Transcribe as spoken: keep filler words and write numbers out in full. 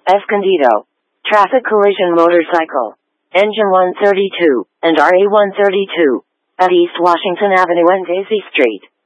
Escondido. Traffic collision motorcycle. Engine one thirty-two, and R A one thirty-two, at East Washington Avenue and Daisy Street.